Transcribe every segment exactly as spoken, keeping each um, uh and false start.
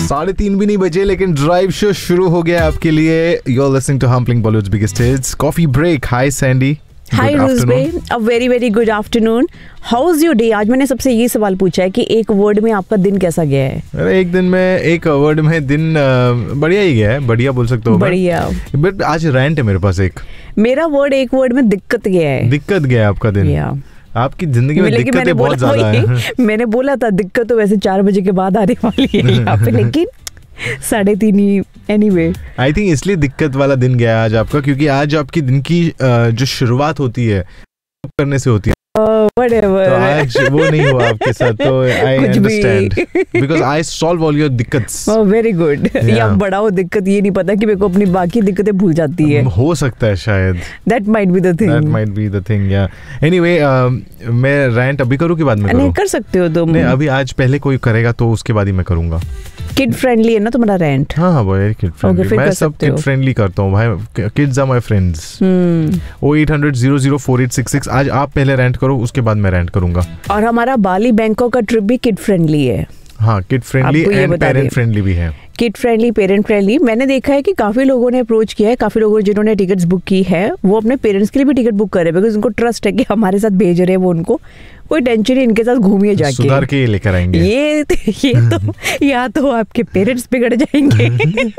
साढ़े तीन भी नहीं बजे लेकिन ड्राइव शो शुरू हो गया आपके लिए. You are listening to हम्पलिंग Bollywoods biggest hits. Coffee break. Hi Sandy. Hi रुजबे, a very very good afternoon. How is your day? आज मैंने सबसे ये सवाल पूछा है कि एक वर्ड में आपका दिन कैसा गया है. अरे एक दिन में एक वर्ड में दिन बढ़िया ही गया है. बढ़िया बोल सकते हो. बढ़िया. बट आज रैंट है मेरे पास एक. मेरा वर्ड एक वर्ड में दिक्कत गया है. दिक्कत गया आपका दिन. या आपकी जिंदगी में दिक्कतें बहुत ज्यादा हैं. मैंने बोला था दिक्कत तो वैसे चार बजे के बाद आने वाली है यहाँ पे, लेकिन साढ़े तीन ही. एनीवे आई थिंक इसलिए दिक्कत वाला दिन गया आज आपका, क्योंकि आज आपकी दिन की जो शुरुआत होती है करने से होती है. Whatever. तो आज वो नहीं हुआ आपके साथ, तो I understand because I solve all your दिक्कत्स. Oh very good. या बड़ा हो दिक्कत, ये नहीं पता कि मेरे को अपनी बाकी दिक्कतें भूल जाती है. हो सकता है शायद. That might be the thing. That might be the thing. Yeah. Anyway, uh, मैं रैंट अभी करूँ कि बाद में करूँ? नहीं कर सकते हो तुम. नहीं अभी आज पहले कोई करेगा तो उसके बाद ही मैं करूँगा. किड फ्रेंडली है ना तुम्हारा रैंट? हाँ हाँ वेरी किड फ्रेंडली. मैं सब किड फ्रेंडली करता हूँ भाई. Kids are my friends. O eight hundred zero zero four eight six six. आज आप पहले रैंट करो, उसके बाद मैं रैंट करूंगा. और हमारा बाली बैंकॉक का ट्रिप भी किड फ्रेंडली है. हाँ kid friendly and parent friendly भी है. Kid friendly, parent friendly. मैंने देखा है कि काफी लोगों ने अप्रोच किया है, काफी लोगों जिन्होंने टिकट्स बुक की है वो अपने पेरेंट्स के लिए भी टिकट बुक कर रहे हैं, बिकॉज उनको ट्रस्ट है कि हमारे साथ भेज रहे हैं वो, उनको कोई टेंशन नहीं, इनके साथ घूमिए जाके. सुधार के लेकर आएंगे. ये ये तो या तो आपके पेरेंट्स बिगड़ जाएंगे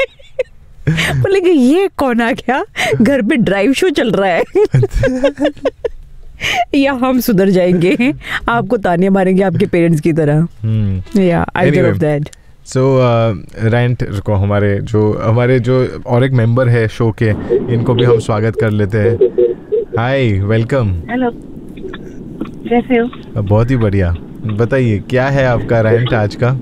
लेकिन ये कौन आ गया, घर पे ड्राइव शो चल रहा है या हम सुधर जाएंगे, आपको ताने मारेंगे आपके पेरेंट्स की तरह. या I do that. So rant को हमारे जो हमारे जो और एक मेंबर है शो के, इनको भी हम स्वागत कर लेते हैं. Hi welcome. हेलो, कैसे हो? बहुत ही बढ़िया. बताइए क्या है आपका रैंट आज का?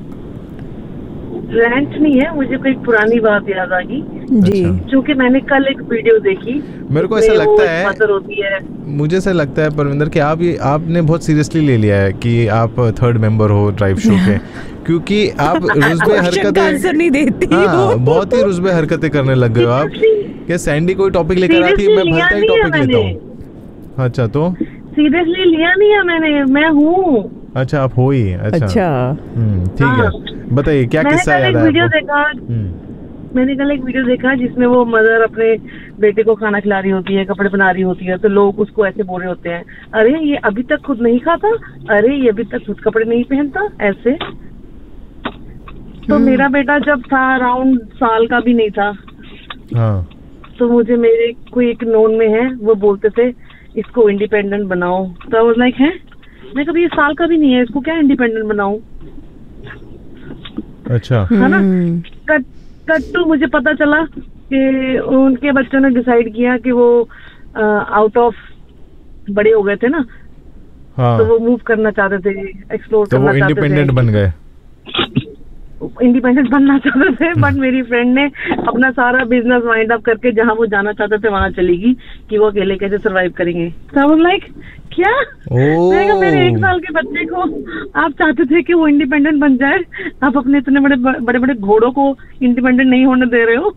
रैंट नहीं है, मुझे कोई पुरानी बात याद आ गई जी, क्योंकि मैंने कल एक वीडियो देखी. मेरे को ऐसा लगता है मदर होती है. मुझे ऐसा लगता है परविंदर कि आप ये आपने बहुत सीरियसली ले लिया है कि आप थर्ड मेंबर हो ड्राइव शो के, क्योंकि आप रुस्बे हरकतें नहीं देती. हाँ, बहुत ही रुस्बे हरकतें करने लग गए हो आप. क्या सैंडी कोई टॉपिक लेकर आती है, मैं भरता ही टॉपिक लेता हूँ. अच्छा तो सीरियसली लिया नहीं है मैंने, मैं हूँ. अच्छा आप हो ही. अच्छा ठीक हाँ. है, बताइए क्या किस्सा याद आया? वीडियो देखा मैंने कल एक वीडियो देखा जिसमें वो मदर अपने बेटे को खाना खिला रही होती है, कपड़े बना रही होती है, तो लोग उसको ऐसे बोल रहे होते हैं, अरे ये अभी तक खुद नहीं खाता, अरे ये अभी तक खुद कपड़े नहीं पहनता, ऐसे. तो मेरा बेटा जब था अराउंड साल का भी नहीं था. हाँ. तो मुझे मेरे कोई एक नोन में है, वो बोलते थे इसको इंडिपेंडेंट बनाओ. तो आई वाज लाइक है, मैं कभी ये साल का भी नहीं है, इसको क्या इंडिपेंडेंट बनाऊं. अच्छा है ना. कट कट टू मुझे पता चला कि उनके बच्चों ने डिसाइड किया कि वो आउट ऑफ बड़े हो गए थे ना. हाँ. तो वो मूव करना चाहते थे, एक्सप्लोर तो करना चाहते थे. वो इंडिपेंडेंट बन गए. इंडिपेंडेंट बनना चाहते थे, बट मेरी फ्रेंड ने अपना सारा बिजनेस वाइंड अप करके जहाँ वो जाना चाहते थे वहां चलेगी कि वो अकेले कैसे सरवाइव करेंगे. तो आई वाज लाइक क्या मैं कहा, मेरे एक साल के बच्चे को आप चाहते थे कि वो इंडिपेंडेंट बन जाए, आप अपने इतने बड़े बड़े बड़े घोड़ों को इंडिपेंडेंट नहीं होने दे रहे हो.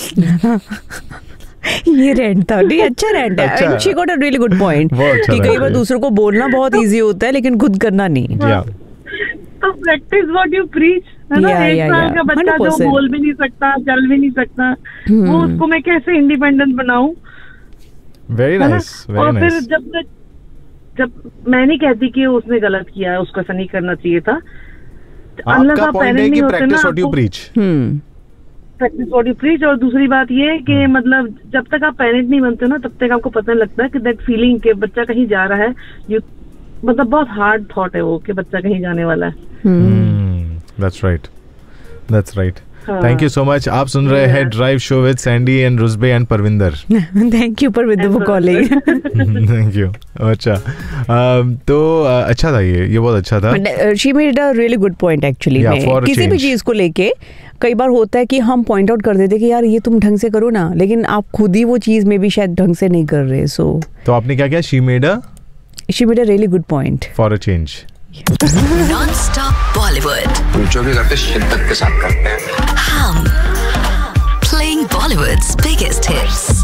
ये रेंट था नहीं. अच्छा रेंट है. And she got a really good point कि कई बार दूसरों को बोलना बहुत इजी होता है लेकिन खुद करना नहीं. तो प्रैक्टिस व्हाट यू प्रीच, है ना. एक साल का बच्चा जो बोल भी नहीं सकता, चल भी नहीं सकता, वो उसको मैं कैसे इंडिपेंडेंट बनाऊं. Very nice. और फिर जब तक जब मैं नहीं कहती कि उसने गलत किया है, उसको ऐसा नहीं करना चाहिए था. आपका पॉइंट है कि practice what you preach. Practice what you preach. और दूसरी बात ये है कि मतलब जब तक आप पेरेंट नहीं बनते ना, तब तक आपको पता नहीं लगता कि दैट फीलिंग के बच्चा कहीं जा रहा है, यू मतलब बहुत हार्ड थॉट है वो कि बच्चा कहीं जाने वाला है. That's right. That's right. Thank you so much. आप सुन रहे हैं drive show with Sandy and रुस्बे and Parvinder. Thank you Parvinder for calling. Thank you. अच्छा तो अच्छा था ये ये बहुत अच्छा था. She made a really good point actually. किसी भी चीज को लेके कई बार होता है कि हम पॉइंट आउट कर देते कि यार ये तुम ढंग से करो ना, लेकिन आप खुद ही वो चीज में भी शायद ढंग से नहीं कर रहे. सो तो आपने क्या किया? She made a she made a really good point for a change. Non-stop Bollywood, हम जो भी करते शिद्दत के साथ करते हैं. हम playing Bollywoods biggest hits.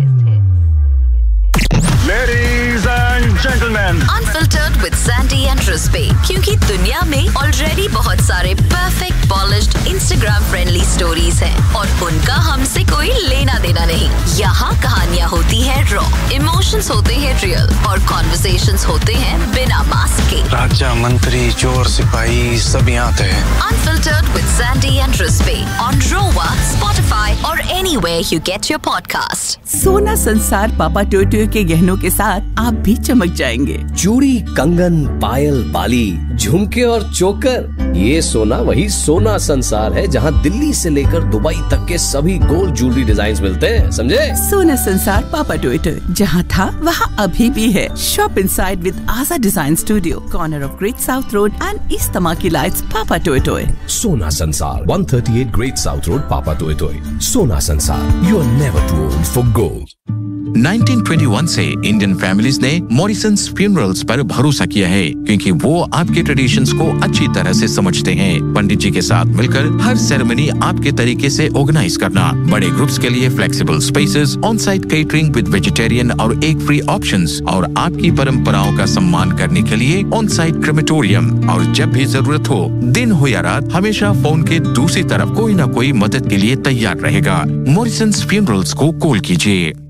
Ladies and gentlemen, unfiltered with Sandy and रुस्बे, क्योंकि दुनिया में ऑलरेडी बहुत सारे perfect polished Instagram Instagram friendly stories हैं और उनका हमसे कोई लेना देना नहीं। यहाँ कहानियाँ होती है रॉ, इमोशंस होते हैं रियल और कॉन्वर्सेशंस होते हैं बिना मास्क के। राजा मंत्री चोर सिपाही सब यहाँ आते हैं। Unfiltered with Sandy and रिस्पे on रोवा, स्पॉटिफाई और anywhere you get your podcast. सोना संसार पापा टोटो के गहनों के साथ आप भी चमक जाएंगे। चूड़ी, कंगन, पायल, बाली, झुमके और चोकर, ये सोना वही सोना संसार है जहां दिल्ली से लेकर दुबई तक के सभी गोल्ड ज्वेलरी डिजाइन मिलते हैं, समझे? सोना संसार पापा टोटो, जहां था वहां अभी भी है। शॉप इनसाइड विद आजा design studio, corner of great south road and east Tamaki lights, पापा टोटो। सोना संसार, one thirty-eight great south road, पापा टोटो। सोना संसार, you are never to old for gold. Nineteen twenty one से इंडियन फैमिलीज ने मॉरिसन्स funerals पर भरोसा किया है, क्योंकि वो आपके ट्रेडिशंस को अच्छी तरह से समझते हैं। पंडित जी के साथ मिलकर हर सेरेमनी आपके तरीके से ऑर्गेनाइज करना, बड़े ग्रुप्स के लिए flexible spaces, on site catering with vegetarian और एक फ्री ऑप्शंस, और आपकी परंपराओं का सम्मान करने के लिए ऑन साइट क्रेमेटोरियम। और जब भी जरूरत हो, दिन हो या रात, हमेशा फोन के दूसरी तरफ कोई ना कोई मदद के लिए तैयार रहेगा। मॉरिसन्स फ्यूनरल्स को कॉल कीजिए।